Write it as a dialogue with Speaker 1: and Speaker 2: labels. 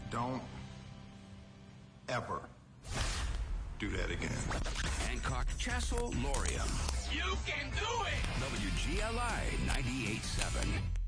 Speaker 1: Don't ever do that again.
Speaker 2: Hancock, Chassel, Lorium.
Speaker 3: You can do it!
Speaker 2: WGLI 98.7.